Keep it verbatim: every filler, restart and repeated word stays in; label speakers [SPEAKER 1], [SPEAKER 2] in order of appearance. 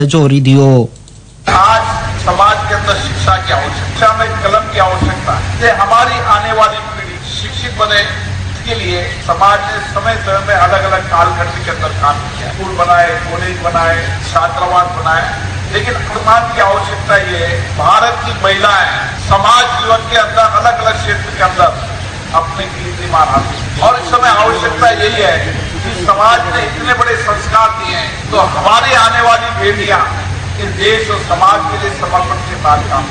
[SPEAKER 1] जोरी दियो।
[SPEAKER 2] आज समाज के अंदर शिक्षा की आवश्यकता में कलम की आवश्यकता है। हमारी आने वाली पीढ़ी शिक्षित बने इसके लिए समाज ने समय समय में अलग अलग कालखंड के अंदर काम किया, स्कूल बनाए, कॉलेज बनाए, छात्रावास बनाए, लेकिन वर्तमान की आवश्यकता ये है भारत की महिलाएं समाज जीवन के अंदर अलग अलग क्षेत्र के अंदर अपने कीर्तिमान हासिल, और इस समय आवश्यकता यही है कि समाज ने इतने बड़े संस्कार दिए हैं तो हमारी आने वाली बेटियां इस देश और समाज के लिए समर्पण के साथ काम